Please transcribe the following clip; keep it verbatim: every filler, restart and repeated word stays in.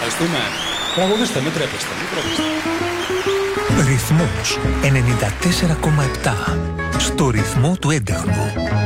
Ευχαριστούμε. Τραγουδίστε, μην τρέπεστε, μην τρέπεστε. Ρυθμός ενενήντα τέσσερα κόμμα επτά. Στο ρυθμό του έντεχνου.